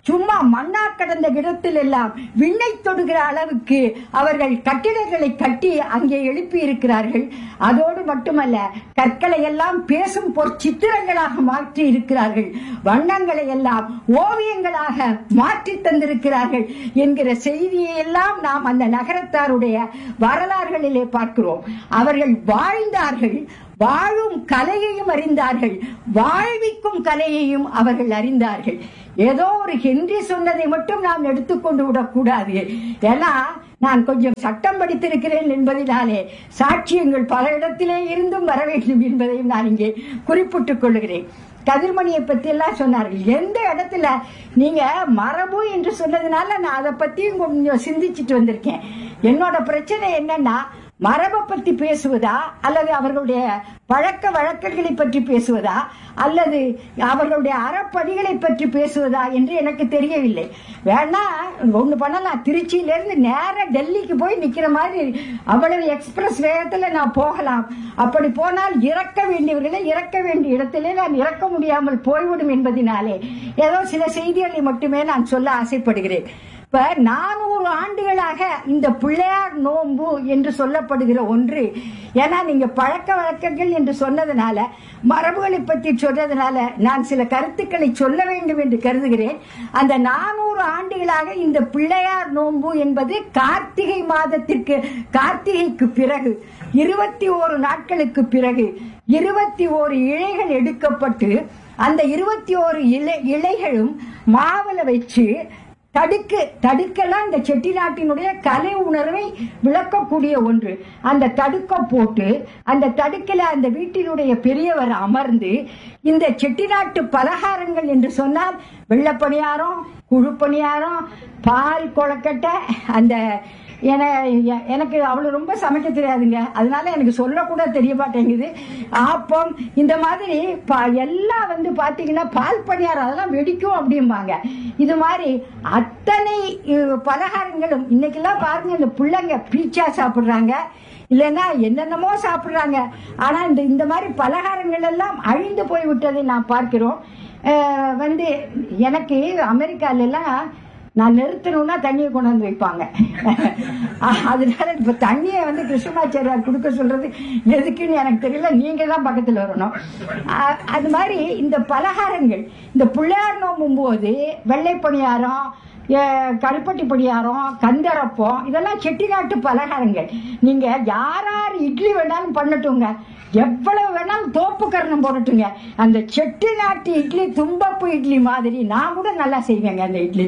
S3: சும்மா மண்ணா கடந்த இடத்தில் எல்லாம் விண்ணை தொடுகிற அளவுக்கு அவர்கள் கட்டிடங்களை கட்டி அங்கே எழுப்பி இருக்கிறார்கள். அதோடு மட்டுமல்ல, கற்களை எல்லாம் பேசும் பொற்சித்திரங்களாக மாற்றி இருக்கிறார்கள், வண்ணங்களை எல்லாம் ஓவியங்களாக மாற்றி தந்திருக்கிறார்கள் என்கிற செய்தியை எல்லாம் நாம் அந்த நகரத்தாருடைய வரலாறுகளிலே பார்க்கிறோம். அவர்கள் வாழ்ந்தார்கள், வாழும் கலையையும் அறிந்தார்கள், வாழ்விக்கும் கலையையும் அவர்கள் அறிந்தார்கள். ஏதோ ஒரு ஹென்றி சொன்னதை மட்டும் நாம் எடுத்துக்கொண்டு விடக்கூடாது. ஏன்னா நான் கொஞ்சம் சட்டம் படித்திருக்கிறேன் என்பதனாலே சாட்சியங்கள் பல இடத்திலே இருந்தும் வர வேண்டும் என்பதையும் நான் இங்கே குறிப்பிட்டுக் கொள்கிறேன். கதிர்மணியை பத்தி எல்லாம் சொன்னார்கள். எந்த இடத்துல நீங்க மரபு என்று சொன்னதுனால நான் அதை பத்தியும் கொஞ்சம் சிந்திச்சுட்டு வந்திருக்கேன். என்னோட பிரச்சனை என்னன்னா, மரபை பற்றி பேசுவதா அல்லது அவர்களுடைய பழக்க வழக்கங்களை பற்றி பேசுவதா அல்லது அவர்களுடைய அறப்பணிகளை பற்றி பேசுவதா என்று எனக்கு தெரியவில்லை. வேணா ஒண்ணு பண்ணலாம், திருச்சியிலிருந்து நேர டெல்லிக்கு போய் நிக்கிற மாதிரி அவ்வளவு எக்ஸ்பிரஸ் வேகத்துல நான் போகலாம். அப்படி போனால் இறக்க வேண்டியவர்களை இறக்க வேண்டிய இடத்திலே நான் இறக்க முடியாமல் போய்விடும் என்பதனாலே ஏதோ சில செய்திகளை மட்டுமே நான் சொல்ல ஆசைப்படுகிறேன். இப்ப நானூறு ஆண்டுகளாக இந்த பிள்ளையார் நோன்பு என்று சொல்லப்படுகிற ஒன்று, ஏன்னா நீங்க பழக்க வழக்கங்கள் என்று சொன்னதுனால, மரபுகளை பற்றி சொன்னதுனால நான் சில கருத்துக்களை சொல்ல வேண்டும் என்று கருதுகிறேன். அந்த நானூறு ஆண்டுகளாக இந்த பிள்ளையார் நோன்பு என்பது கார்த்திகை மாதத்திற்கு, கார்த்திகைக்கு பிறகு இருபத்தி ஓரு நாட்களுக்கு பிறகு இருபத்தி ஓரு இழைகள் எடுக்கப்பட்டு அந்த இருபத்தி ஓரு இலை இலைகளும் மாவுல வச்சு தடுக்கு தடுக்கெல்லாம் இந்த செட்டிநாட்டினுடைய கலை உணர்வை விளக்கக்கூடிய ஒன்று. அந்த தடுக்க போட்டு அந்த தடுக்கில அந்த வீட்டினுடைய பெரியவர் அமர்ந்து இந்த செட்டிநாட்டு பலகாரங்கள் என்று சொன்னால் வெள்ளப்பணியாரம், குழுப்பணியாரம், பால் கொழக்கட்டை, அந்த எனக்கு அவ்வளவு ரொம்ப சமைக்க தெரியாதுங்க, அதனால எனக்கு சொல்லக்கூட தெரிய மாட்டேங்குது, ஆப்பம், இந்த மாதிரி எல்லாம் வந்து பாத்தீங்கன்னா பால் பணியாரம் அதெல்லாம் வெடிக்கும் அப்படிம்பாங்க. இது மாதிரி அத்தனை பலகாரங்களும் இன்னைக்கெல்லாம் பாருங்க, இந்த பிள்ளைங்க பீச்சா சாப்பிடுறாங்க, இல்லைன்னா என்னென்னமோ சாப்பிடுறாங்க. ஆனா இந்த இந்த மாதிரி பலகாரங்கள் எல்லாம் அழிந்து போய் விட்டதை நான் பார்க்கிறோம். வந்து எனக்கு அமெரிக்கால எல்லாம் நான் நிறுத்தணும்னா தண்ணியை கொண்டு வந்து வைப்பாங்க. அதனால இப்ப தண்ணியை வந்து கிருஷ்ணமாச்சாரியார் கொடுக்க சொல்றது எதுக்குன்னு எனக்கு தெரியல, நீங்க தான் பக்கத்துல வரணும். அது மாதிரி இந்த பலகாரங்கள், இந்த பிள்ளையார் நோம்பும் போது வெள்ளை பணியாரம், கருப்பட்டி பணியாரம், கந்தரப்பம், இதெல்லாம் செட்டிநாட்டு பலகாரங்கள். நீங்க யாரார் இட்லி வேணாலும் பண்ணட்டுங்க, எவ்வளவு வேணாலும் தோப்பு கரணம் போடட்டுங்க, அந்த செட்டிநாட்டு இட்லி தும்பப்பு இட்லி மாதிரி நான் கூட நல்லா செய்வேங்க அந்த இட்லி.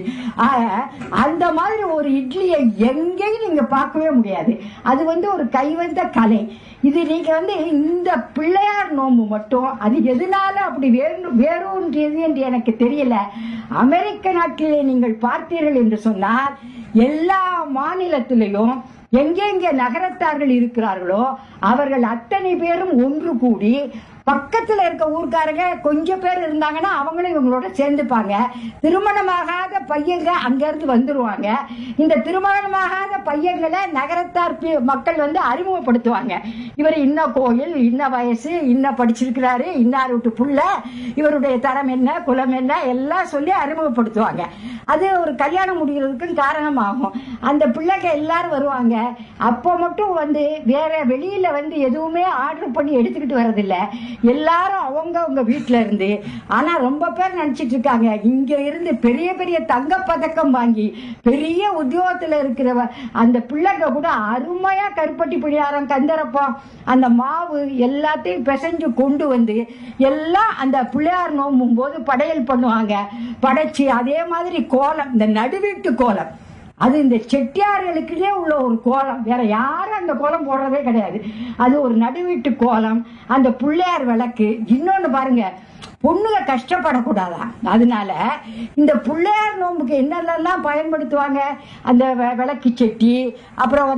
S3: அந்த மாதிரி ஒரு இட்லியை எங்கேயும் நீங்க பார்க்கவே முடியாது. அது வந்து ஒரு கைவந்த கலை. இது நீங்க வந்து இந்த பிள்ளையார் நோம்பு மட்டும் அது எதனால அப்படி வேறு வேறொன்றியது என்று எனக்கு தெரியல. அமெரிக்க நாட்டிலே நீங்கள் பார்த்தீர்கள் என்று சொன்னால் எல்லா மாநிலத்திலையும் எங்கெங்க நகரத்தார்கள் இருக்கிறார்களோ அவர்கள் அத்தனை பேரும் ஒன்று கூடி, பக்கத்துல இருக்க ஊர்க்காரங்க கொஞ்சம் பேர் இருந்தாங்கன்னா அவங்களும் இவங்களோட சேர்ந்துப்பாங்க. திருமணமாகாத பையங்க அங்க இருந்து வந்துருவாங்க. இந்த திருமணமாகாத பையங்களை நகரத்தார் மக்கள் வந்து அறிமுகப்படுத்துவாங்க. இவர் இன்ன கோயில், இன்ன வயசு, இன்ன படிச்சிருக்கிறாரு, இன்னார் விட்டு புள்ள, இவருடைய தரம் என்ன, குலம் என்ன, எல்லாம் சொல்லி அறிமுகப்படுத்துவாங்க. அது ஒரு கல்யாணம் முடிகிறதுக்கும் காரணமாகும். அந்த பிள்ளைங்க எல்லாரும் வருவாங்க. அப்போ மட்டும் வந்து வேற வெளியில வந்து எதுவுமே ஆர்டர் பண்ணி எடுத்துக்கிட்டு வரதில்லை, எல்லாரும் அவங்க அவங்க வீட்டுல இருந்து. ஆனா ரொம்ப பேர் நினைச்சிட்டு இருக்காங்க இங்க இருந்து பெரிய பெரிய தங்க பதக்கம் வாங்கி பெரிய உத்தியோகத்துல இருக்கிற அந்த பிள்ளைங்க கூட அருமையா கருப்பட்டி பணியாரம், கந்தரப்பம், அந்த மாவு எல்லாத்தையும் பிசைஞ்சு கொண்டு வந்து எல்லாம் அந்த பிள்ளையார் நோம்பும் போது படையல் பண்ணுவாங்க. படைச்சு அதே மாதிரி கோலம், இந்த நடுவீட்டு கோலம், அது இந்த செட்டியார்களுக்குள்ளே உள்ள ஒரு கோலம், வேற யாரும் அந்த கோலம் போடுறதே கிடையாது. அது ஒரு நடுவீட்டு கோலம், அந்த பிள்ளையார் விளக்கு. இன்னொன்னு பாருங்க, பொண்ணுங்க கஷ்டப்படக்கூடாதா, அதனால இந்த பிள்ளையார் நோம்புக்கு என்னெல்லாம் பயன்படுத்துவாங்க, அந்த விளக்கு செட்டி, அப்புறம்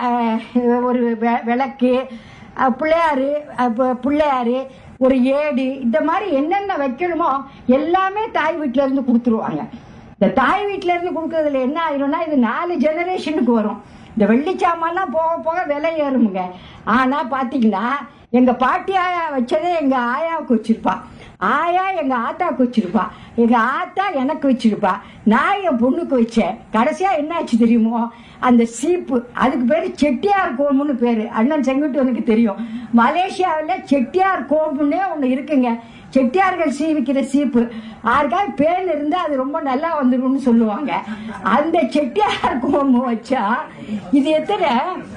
S3: ஒரு விளக்கு, பிள்ளையாரு பிள்ளையாரு ஒரு ஏடு, இந்த மாதிரி என்னென்ன வைக்கணுமோ எல்லாமே தாய் வீட்டுல இருந்து கொடுத்துருவாங்க. இந்த தாய் வீட்டுல இருந்து கொடுக்கறதுல என்ன ஆயிரும்னா இது நாலு ஜெனரேஷனுக்கு வரும். இந்த வெள்ளி சாமான்லாம் போக போக விலை ஏறுமுங்க. ஆனா பாத்தீங்கன்னா எங்க பாட்டி ஆயா வச்சதே எங்க ஆயாவுக்கு வச்சிருப்பா, ஆயா எங்க ஆத்தாக்கு வச்சிருப்பா, எங்க ஆத்தா எனக்கு வச்சிருப்பா, நான் என் பொண்ணுக்கு வச்சேன். கடைசியா என்ன ஆச்சு தெரியுமோ, அந்த சீப்பு, அதுக்கு பேரு செட்டியார் கோம்புன்னு பேரு. அண்ணன் செங்குட்டுவனுக்கு தெரியும். மலேசியாவில் செட்டியார் கோம்புன்னே ஒண்ணு இருக்குங்க. செட்டியார்கள் சீவிக்கிற சீப்பு, யாருக்காவது பேன் இருந்தா அது ரொம்ப நல்லா வந்துரும்னு சொல்லுவாங்க. அந்த செட்டியார் கோம்பு வச்சா இது எத்தனை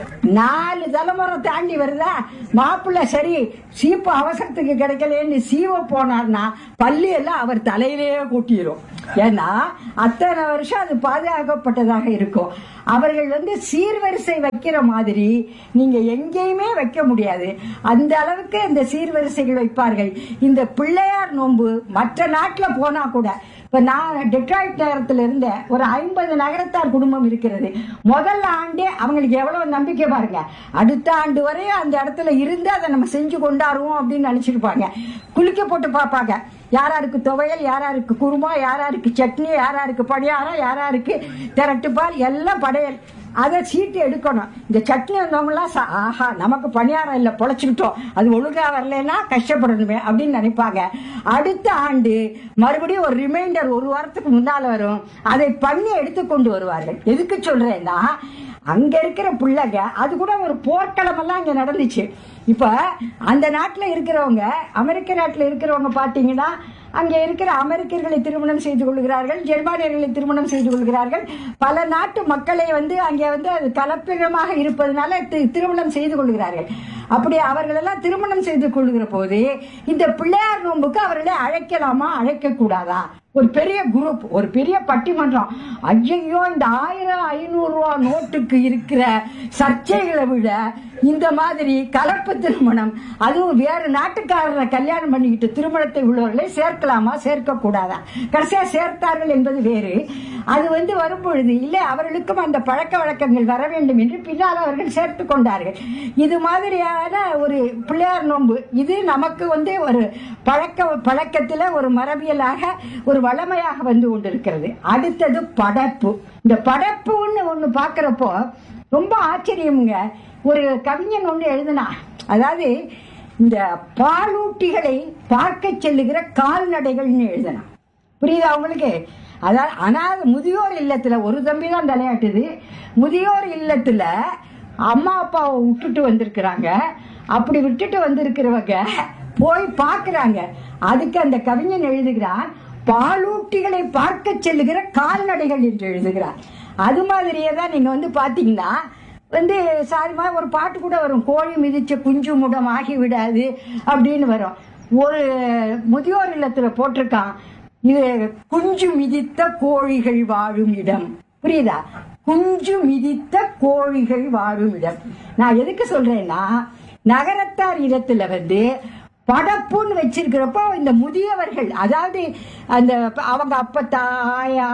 S3: நாலு தலைமுறை தாண்டி வருதா. மாப்பிள்ள சரி சீப்பு அவசரத்துக்கு கிடைக்கலன்னு சீவ போனார்னா பள்ளி எல்லாம் அவர் தலையிலேயே கூட்டிடும். ஏன்னா அத்தனை வருஷம் அது பாதுகாக்கப்பட்டதாக இருக்கும். அவர்கள் வந்து சீர்வரிசை வைக்கிற மாதிரி நீங்க எங்கேயுமே வைக்க முடியாது. அந்த அளவுக்கு இந்த சீர்வரிசைகள் வைப்பார்கள். இந்த பிள்ளையார் நோன்பு மற்ற நாட்டுல போனா கூட, இப்ப நான் டெட்ராய்ட் நகரத்துல இருந்த ஒரு ஐம்பது நகரத்தார் குடும்பம் இருக்கிறது. முதல் ஆண்டே அவங்களுக்கு எவ்வளவு நம்பிக்கை பாருங்க. அடுத்த ஆண்டு வரையும் அந்த இடத்துல இருந்து அதை நம்ம செஞ்சு கொண்டாடுவோம் அப்படின்னு நினைச்சிருப்பாங்க. குளிக்க போட்டு பார்ப்பாங்க, யாராருக்கு துவையல், யாராருக்கு குருமா, யாராருக்கு சட்னி, யாராருக்கு பணியாரம், யாராருக்கு திரட்டுப்பால், எல்லாம் படையல். அதை சீட்டு எடுக்கணும். இந்த சட்னி வந்தவங்களாம் ஆஹா நமக்கு பணியாரம் இல்லை பொழைச்சுக்கிட்டோம், அது ஒழுங்கா வரலன்னா கஷ்டப்படணுமே அப்படின்னு நினைப்பாங்க. அடுத்த ஆண்டு மறுபடியும் ஒரு ரிமைண்டர் ஒரு வாரத்துக்கு முன்னால வரும், அதை பண்ணி எடுத்து கொண்டு வருவார்கள். எதுக்கு சொல்றேன்னா அங்க இருக்கிற பிள்ளைங்க, அது கூட ஒரு போர்க்களம் எல்லாம் இங்க நடந்துச்சு. இப்ப அந்த நாட்டுல இருக்கிறவங்க, அமெரிக்க நாட்டுல இருக்கிறவங்க பாத்தீங்கன்னா அங்கே இருக்கிற அமெரிக்கர்களை திருமணம் செய்து கொள்கிறார்கள், ஜெர்மானியர்களை திருமணம் செய்து கொள்கிறார்கள். பல நாட்டு மக்களை வந்து அங்கே வந்து அது கலப்பிடமாக இருப்பதனால திருமணம் செய்து கொள்கிறார்கள். அப்படி அவர்கள் எல்லாம் திருமணம் செய்து கொள்கிற போது இந்த பிள்ளையார் நோன்புக்கு அவர்களை அழைக்கலாமா அழைக்க கூடாதா? ஒரு பெரிய குரூப், ஒரு பெரிய பட்டிமன்றம். ஐயோ இந்த ஆயிரம் ஐநூறு ரூபா நோட்டுக்கு இருக்கிற சர்ச்சைகளை விட இந்த மாதிரி கலப்பு திருமணம், அதுவும் வேறு நாட்டுக்காரரை கல்யாணம் பண்ணிக்கிட்டு திருமணத்தை உள்ளவர்களை சேர்க்கலாமா சேர்க்க கூடாதா? கடைசியா சேர்த்தார்கள் என்பது வேறு. அது வந்து வரும்பொழுது இல்லை அவர்களுக்கும் அந்த பழக்க வழக்கங்கள் வர வேண்டும் என்று பின்னால் அவர்கள் சேர்த்து கொண்டார்கள். இது மாதிரியான ஒரு பிள்ளையார் நோன்பு இது நமக்கு வந்து ஒரு பழக்க பழக்கத்தில் ஒரு மரபியலாக ஒரு வளமையாக வந்து கொண்டிருக்கிறது. அடுத்தது படைப்பு. இந்த படைப்புன்னு ஒண்ணு பாக்குறப்போ ரொம்ப ஆச்சரியமுங்க. ஒரு கவிஞன் ஒண்ணு எழுதினா, அதாவது இந்த பாலூட்டிகளை பார்க்க செல்லுகிற கால்நடைகள்னு எழுதினா. புரியுதா உங்களுக்கு? அதாவது அனாத முதியோர் இல்லத்துல ஒரு தம்பி தான் தலையாட்டுது. முதியோர் இல்லத்துல அம்மா அப்பாவை விட்டுட்டு வந்திருக்கிறாங்க. அப்படி விட்டுட்டு வந்திருக்கிறவங்க போய் பாக்குறாங்க. அதுக்கு அந்த கவிஞன் எழுதுகிறான், பாலூட்டிகளை பார்க்க செல்லுகிற கால்நடைகள் என்று எழுதுகிறார். அது மாதிரியே தான் நீங்க வந்து பாத்தீங்கன்னா வந்து சாரிமா ஒரு பாட்டு கூட வரும், கோழி மிதிச்ச குஞ்சு முடம் ஆகி விடாது அப்படின்னு வரும். ஒரு முதியோர் இல்லத்துல போட்டிருக்கான், இது குஞ்சு மிதித்த கோழிகள் வாழும் இடம். புரியுதா? குஞ்சு மிதித்த கோழிகள் வாழும் இடம். நான் எதுக்கு சொல்றேன்னா, நகரத்தார் இடத்துல வந்து படப்புன்னு வச்சிருக்கிறப்போ இந்த முதியவர்கள், அதாவது அந்த அவங்க அப்பத்தா ஆயா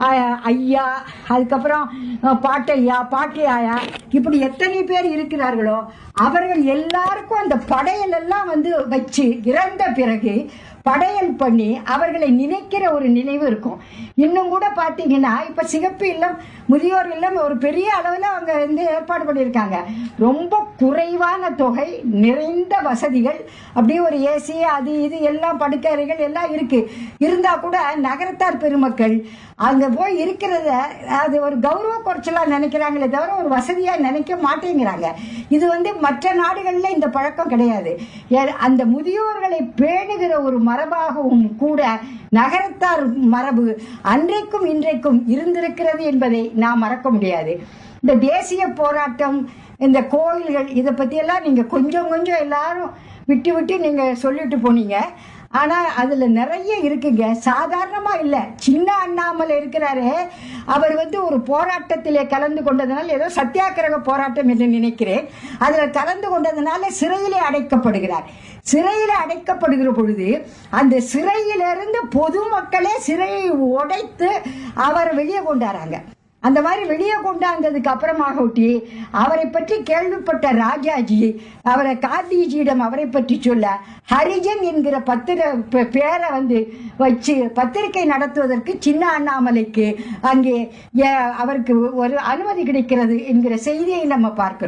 S3: ஐயா, அதுக்கப்புறம் பாட்டையா பாட்டி ஆயா, இப்படி எத்தனை பேர் இருக்கிறார்களோ அவர்கள் எல்லாருக்கும் அந்த படையல் எல்லாம் வந்து வச்சு இறந்த பிறகு படையல் பண்ணி அவர்களை நினைக்கிற ஒரு நினைவு இருக்கும். இன்னும் கூட பாத்தீங்கன்னா இப்ப சிகப்பு இல்லம், முதியோர் இல்லம் ஒரு பெரிய அளவுல அவங்க வந்து ஏற்பாடு பண்ணியிருக்காங்க. ரொம்ப குறைவான தொகை, நிறைந்த வசதிகள், அப்படியே ஒரு ஏசி அது இது எல்லாம் படுக்கறைகள் எல்லாம் இருக்கு. இருந்தா கூட நகரத்தார் பெருமக்கள் அங்க போய் இருக்கிறத அது ஒரு கௌரவ குறைச்சலா நினைக்கிறாங்களே தவிர ஒரு வசதியா நினைக்க மாட்டேங்கிறாங்க. இது வந்து மற்ற நாடுகள்ல இந்த பழக்கம் கிடையாது. அந்த முதியோர்களை பேணுகிற ஒரு மரபாகவும் கூட நகரத்தார் மரபு அன்றைக்கும் இன்றைக்கும் இருந்திருக்கிறது என்பதை நாம் மறக்க முடியாது. இந்த தேசிய போராட்டம், இந்த கோயில்கள், இதை பத்தி எல்லாம் நீங்க கொஞ்சம் கொஞ்சம் எல்லாரும் விட்டு விட்டு நீங்க சொல்லிட்டு போனீங்க. ஆனா அதுல நிறைய இருக்குங்க. சாதாரணமா இல்ல. சின்ன அண்ணாமலை இருக்கிறாரு, அவர் வந்து ஒரு போராட்டத்திலே கலந்து கொண்டதனால், ஏதோ சத்தியாகிரக போராட்டம் என்று நினைக்கிறேன், அதுல கலந்து கொண்டதனால சிறையிலே அடைக்கப்படுகிறார். சிறையில அடைக்கப்படுகிற பொழுது அந்த சிறையிலிருந்து பொதுமக்களே சிறையை உடைத்து அவர் வெளியே கொண்டாராங்க. அந்த மாதிரி வெளியே கொண்டாந்ததுக்கு அப்புறமாக ஒட்டி அவரை பற்றி கேள்விப்பட்ட ராஜாஜி அவரை காந்திஜியிடம் அவரை பற்றி சொல்ல ஹரிஜன் என்கிற பத்திர பேரை வந்து வச்சு பத்திரிகை நடத்துவதற்கு சின்ன அண்ணாமலைக்கு அங்கே அவருக்கு ஒரு அனுமதி கிடைக்கிறது என்கிற செய்தியை நம்ம பார்க்கிறோம்.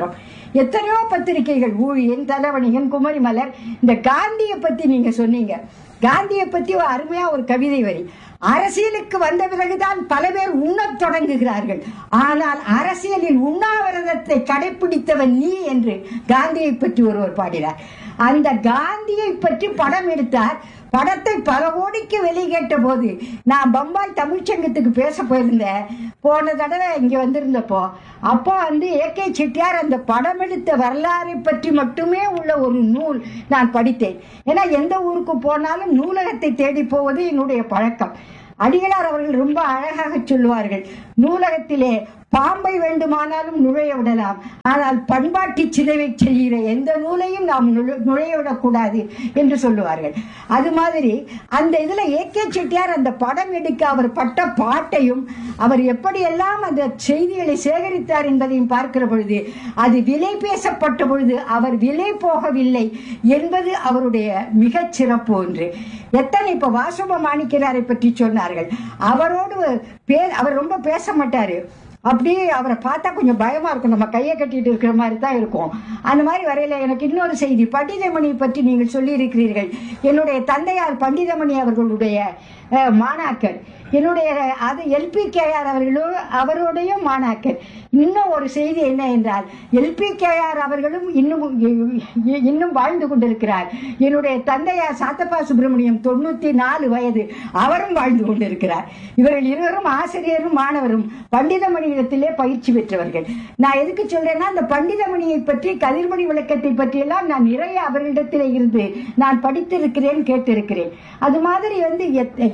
S3: எத்தனையோ பத்திரிகைகள், ஊழியன், தலைவணிகன், குமரி மலர். இந்த காந்தியை பத்தி நீங்க சொன்னீங்க. காந்தியை பத்தி ஒரு அருமையா ஒரு கவிதை வரி. அரசியலுக்கு வந்த பிறகுதான் பல பேர் உண்ணத் தொடங்குகிறார்கள், ஆனால் அரசியலில் உண்ணாவிரதத்தை கடைபிடித்தவன் நீ என்று காந்தியை பற்றி ஒருவர் பாடினார். அந்த காந்தியை பற்றி படம் எடுத்தார். படத்தை பல கோடிக்கு வெளியேற்ற போது நான் பம்பாய் தமிழ்ச்சங்கத்துக்கு பேச போயிருந்தேன். போன தடவை இங்க வந்திருந்தப்போ அப்போ வந்து ஏ கே செட்டியார் அந்த படம் எடுத்த வரலாறை பற்றி மட்டுமே உள்ள ஒரு நூல் நான் படித்தேன். ஏன்னா எந்த ஊருக்கு போனாலும் நூலகத்தை தேடி போவது என்னுடைய பழக்கம். அடிகளார் அவர்கள் ரொம்ப அழகாக சொல்லுவார்கள், நூலகத்திலே பாம்பை வேண்டுமானாலும் நுழைய விடலாம், ஆனால் பண்பாட்டு சிதைவை செய்கிற எந்த நூலையும் நாம் நுழைய விடக்கூடாது என்று சொல்லுவார்கள். அது மாதிரி அந்த இதுல ஏ கே செட்டியார் அந்த படம் எடுக்க அவர் பட்ட பாட்டையும் அவர் எப்படியெல்லாம் அந்த செய்திகளை சேகரித்தார் என்பதையும் பார்க்கிற பொழுது அது விலை பேசப்பட்ட பொழுது அவர் விலை போகவில்லை என்பது அவருடைய மிகச் சிறப்பு ஒன்று. எத்தனை இப்ப வாசுப மாணிக்கராரை பற்றி சொன்னார்கள். அவரோடு அவர் ரொம்ப பேச மாட்டாரு. அப்படியே அவரை பார்த்தா கொஞ்சம் பயமா இருக்கும், நம்ம கையை கட்டிட்டு இருக்கிற மாதிரி தான் இருக்கும். அந்த மாதிரி வரையில எனக்கு இன்னொரு செய்தி, பண்டிதமணியை பற்றி நீங்கள் சொல்லி இருக்கிறீர்கள். என்னுடைய தந்தையார் பண்டிதமணி அவர்களுடைய மாணாக்கர், என்னுடைய அது எல் பி கே ஆர் அவர்களும் அவருடைய மாணாக்கர். இன்னும் ஒரு செய்தி என்ன என்றால், எல் பி கே ஆர் அவர்களும் இன்னும் இன்னும் வாழ்ந்து கொண்டிருக்கிறார். என்னுடைய தந்தையார் சாத்தப்பா சுப்பிரமணியம் தொண்ணூத்தி நாலு வயது, அவரும் வாழ்ந்து கொண்டிருக்கிறார். இவர்கள் இருவரும் ஆசிரியரும் மாணவரும் பண்டிதமணியிடத்திலே பயிற்சி பெற்றவர்கள். நான் எதுக்கு சொல்றேன்னா, அந்த பண்டிதமணியை பற்றி, கதிர்மணி விளக்கத்தை பற்றி எல்லாம் நான் நிறைய அவர்களிடத்திலே இருந்து நான் படித்திருக்கிறேன், கேட்டிருக்கிறேன். அது மாதிரி வந்து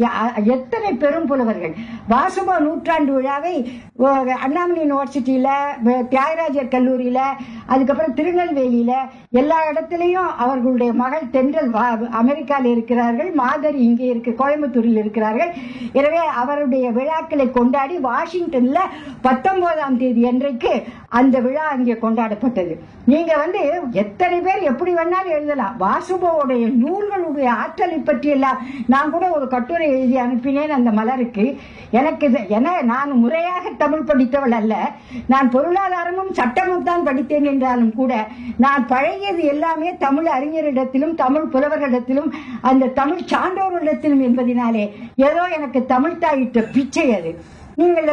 S3: எத்தனை பெரும் புலவர்கள். வாசுப நூற்றாண்டு விழாவை அண்ணாமலை யூனிவர்சிட்டியில, தியாகராஜர் கல்லூரியில, அதுக்கப்புறம் திருநெல்வேலியில, எல்லா இடத்திலையும் அவர்களுடைய மகள் தென்றல் அமெரிக்காவில் இருக்கிறார்கள், மாதரி இங்கே இருக்கு, கோயம்புத்தூரில் இருக்கிறார்கள். எனவே அவருடைய விழாக்களை கொண்டாடி வாஷிங்டன்ல பத்தொன்பதாம் தேதி அன்றைக்கு அந்த விழா அங்கே கொண்டாடப்பட்டது. நீங்க வந்து எத்தனை பேர் எப்படி வேணாலும் எழுதலாம். வாசுபோடைய நூல்களுடைய ஆற்றலை பற்றி எல்லாம் நான் கூட ஒரு கட்டுரை எழுதி அனுப்பினேன் அந்த மலருக்கு. எனக்கு என நான் முறையாக தமிழ் படித்தவள் அல்ல, நான் பொருளாதாரமும் சட்டமும் தான் படித்தேன் என்றாலும் கூட நான் பழகியது எல்லாமே தமிழ் அறிஞரிடத்திலும் தமிழ் புலவர்களிடத்திலும் அந்த தமிழ் சான்றோர்களிடத்திலும் என்பதனாலே ஏதோ எனக்கு தமிழ் தாயிட்ட பிச்சை அது. நீங்கள்